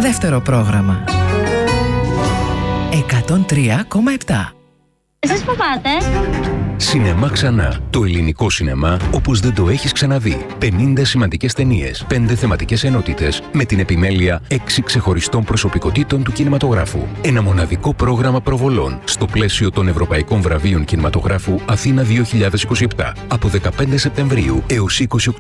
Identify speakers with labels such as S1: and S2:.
S1: δεύτερο πρόγραμμα. 103,7.
S2: Εσείς που πάτε?
S3: Σινεμά Ξανά. Το ελληνικό σινεμά όπως δεν το έχεις ξαναδεί. 50 σημαντικές ταινίες, 5 θεματικές ενότητες, με την επιμέλεια 6 ξεχωριστών προσωπικότητων του κινηματογράφου. Ένα μοναδικό πρόγραμμα προβολών στο πλαίσιο των Ευρωπαϊκών Βραβείων Κινηματογράφου Αθήνα 2027. Από 15 Σεπτεμβρίου έως 20